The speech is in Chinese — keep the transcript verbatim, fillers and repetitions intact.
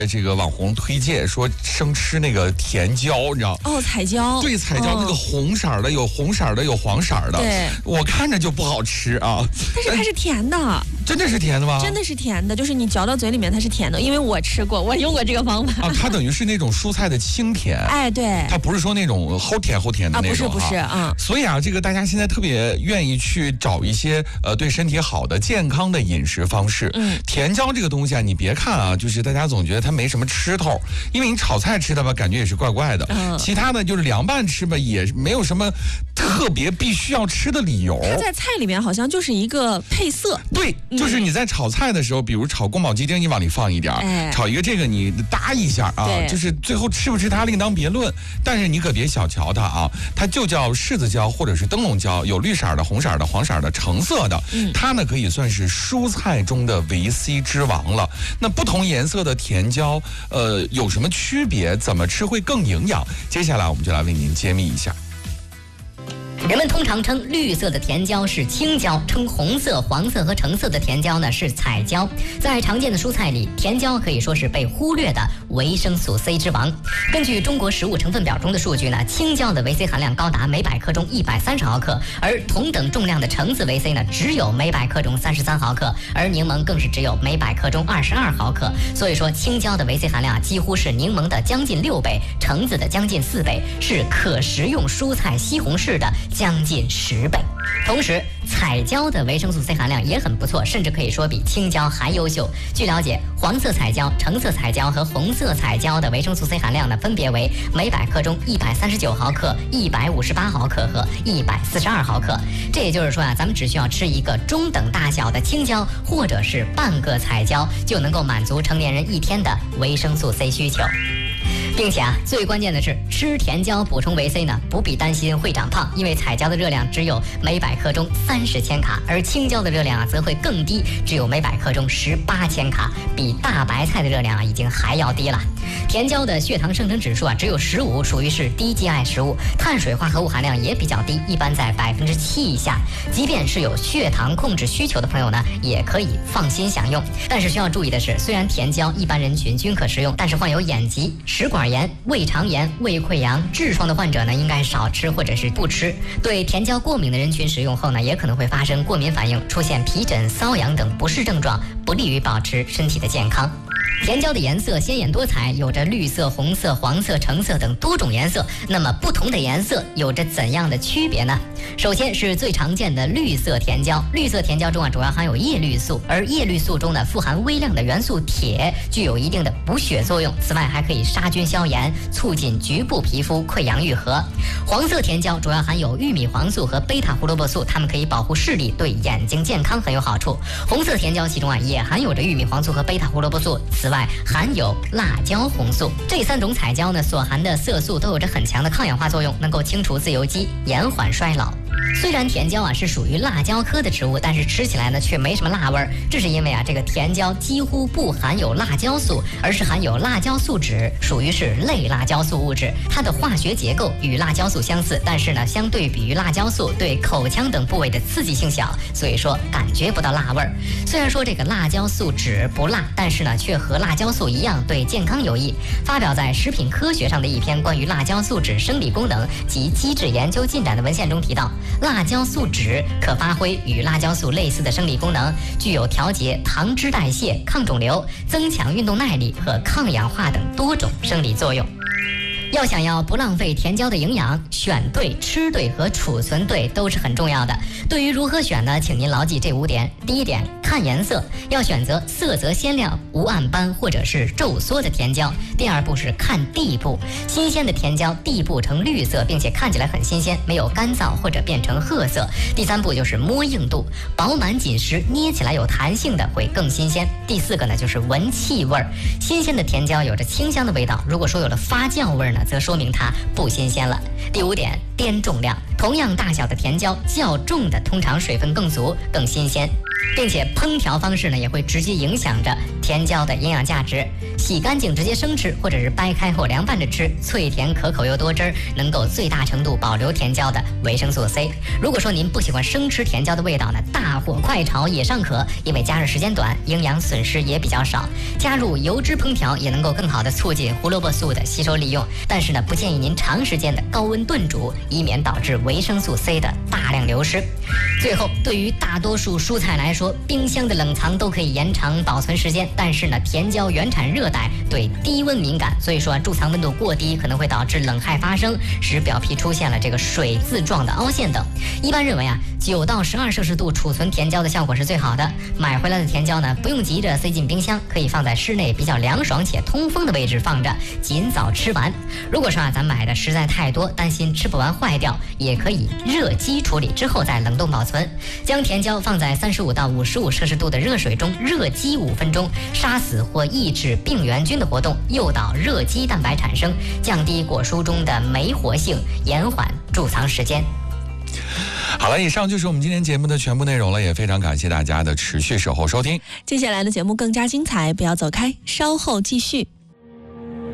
这个网红推荐说生吃那个甜椒，你知道？ 哦，彩椒。 对，彩椒、哦、那个红色的有红色的有黄色的， 对， 我看着就不好吃啊。 但是它是甜的。 真的是甜的吗？ 真的是甜的，就是你嚼到嘴里面它是甜的，因为我吃过，我用过这个方法。 啊，它等于是那种蔬菜的清甜。 哎，对。 它不是说那种齁甜齁甜的那种。 啊，不是不是啊、嗯。 所以啊，这个大家现在特别愿意去找一些呃对身体好的健康的饮食方式。 嗯。 甜椒这个东西啊，你别看啊，就是大家总觉得它没什么吃头，因为你炒菜吃的吧，感觉也是怪怪的。 嗯。 其他的就是凉拌吃吧，也没有什么特别必须要吃的理由。 它在菜里面好像就是一个配色。 对，就是你在炒菜的时候，比如炒宫保鸡丁，你往里放一点、哎、炒一个这个你搭一下啊，就是最后吃不吃它另当别论。但是你可别小瞧它啊，它就叫柿子椒或者是灯笼椒，有绿色的、红色的、黄色的、橙色的， 嗯、 它呢可以算是蔬菜中的维 C 之王了。那不同颜色的甜椒，呃，有什么区别？怎么吃会更营养？接下来我们就来为您揭秘一下。 人们通常称绿色的甜椒是青椒，称红色、黄色和橙色的甜椒呢是彩椒。在常见的蔬菜里，甜椒可以说是被忽略的维生素 C 之王。根据中国食物成分表中的数据呢，青椒的维 C 含量高达每百克中一百三十毫克，而同等重量的橙子维 C 呢只有每百克中三十三毫克，而柠檬更是只有每百克中二十二毫克。所以说，青椒的维 C 含量啊几乎是柠檬的将近六倍，橙子的将近四倍，是可食用蔬菜西红柿的将近十倍。同时，彩椒的维生素 C 含量也很不错，甚至可以说比青椒还优秀。据了解，黄色彩椒、橙色彩椒和红色彩椒的维生素 C 含量呢，分别为每百克中一百三十九毫克、一百五十八毫克和一百四十二毫克。这也就是说啊，咱们只需要吃一个中等大小的青椒，或者是半个彩椒，就能够满足成年人一天的维生素 C 需求。并且啊，最关键的是，吃甜椒补充维 C 呢，不必担心会长胖，因为彩椒的热量只有每百克中三十千卡，而青椒的热量啊则会更低，只有每百克中十八千卡，比大白菜的热量啊已经还要低了。甜椒的血糖生成指数啊只有十五，属于是低 G I 食物，碳水化合物含量也比较低，一般在百分之七以下。即便是有血糖控制需求的朋友呢，也可以放心享用。但是需要注意的是，虽然甜椒一般人群均可食用，但是患有眼疾、食管炎、胃肠炎、胃溃疡、痔疮的患者呢，应该少吃或者是不吃。对甜椒过敏的人群食用后呢，也可能会发生过敏反应，出现皮疹、瘙痒等不适症状，不利于保持身体的健康。甜椒的颜色鲜艳多彩，有着绿色、红色、黄色、橙色等多种颜色。那么不同的颜色有着怎样的区别呢？首先是最常见的绿色甜椒。绿色甜椒中啊，主要含有叶绿素，而叶绿素中呢富含微量的元素铁，具有一定的补血作用。此外还可以杀菌消炎，促进局部皮肤溃疡愈合。黄色甜椒主要含有玉米黄素和贝塔胡萝卜素，它们可以保护视力，对眼睛健康很有好处。红色甜椒其中啊也含有着玉米黄素和贝塔胡萝卜素，此外含有辣椒红素。这三种彩椒呢所含的色素都有着很强的抗氧化作用，能够清除自由基，延缓衰老。虽然甜椒啊是属于辣椒科的植物，但是吃起来呢却没什么辣味儿，这是因为啊这个甜椒几乎不含有辣椒素，而是含有辣椒素酯，属于是类辣椒素物质。它的化学结构与辣椒素相似，但是呢相对比于辣椒素，对口腔等部位的刺激性小，所以说感觉不到辣味儿。虽然说这个辣椒素酯不辣，但是呢却和辣椒素一样对健康有益。发表在食品科学上的一篇关于辣椒素酯生理功能及机制研究进展的文献中提到，辣椒素酯可发挥与辣椒素类似的生理功能，具有调节糖脂代谢、抗肿瘤、增强运动耐力和抗氧化等多种生理作用。要想要不浪费甜椒的营养，选对、吃对和储存对都是很重要的。对于如何选呢，请您牢记这五点。第一点，看颜色，要选择色泽鲜亮、无暗斑或者是皱缩的甜椒。第二步是看蒂部，新鲜的甜椒蒂部呈绿色，并且看起来很新鲜，没有干燥或者变成褐色。第三步就是摸硬度，饱满紧实，捏起来有弹性的会更新鲜。第四个呢就是闻气味，新鲜的甜椒有着清香的味道，如果说有了发酵味呢，则说明它不新鲜了。第五点，掂重量，同样大小的甜椒，较重的通常水分更足、更新鲜。 并且烹调方式呢也会直接影响着甜椒的营养价值。洗干净直接生吃，或者是掰开后凉拌着吃，脆甜可口又多汁儿，能够最大程度保留甜椒的维生素 C。如果说您不喜欢生吃甜椒的味道呢，大火快炒也尚可，因为加热时间短，营养损失也比较少。加入油脂烹调也能够更好的促进胡萝卜素的吸收利用，但是呢，不建议您长时间的高温炖煮，以免导致维生素 C 的大量流失。最后，对于大多数蔬菜来说，冰箱的冷藏都可以延长保存时间，但是呢，甜椒原产热带，对低温敏感，所以说贮藏温度过低可能会导致冷害发生，使表皮出现了这个水渍状的凹陷等。一般认为啊，九到十二摄氏度储存甜椒的效果是最好的。买回来的甜椒呢，不用急着塞进冰箱，可以放在室内比较凉爽且通风的位置放着，尽早吃完。如果说啊，咱买的实在太多，担心吃不完坏掉，也可以热机处理之后再冷冻保存。将甜椒放在三十五到五十五摄氏度的热水中热激五分钟，杀死或抑制病原菌的活动，诱导热肌蛋白产生，降低果蔬中的酶活性，延缓贮藏时间。 好了，以上就是我们今天节目的全部内容了，也非常感谢大家的持续守候收听。 接下来的节目更加精彩，不要走开，稍后继续。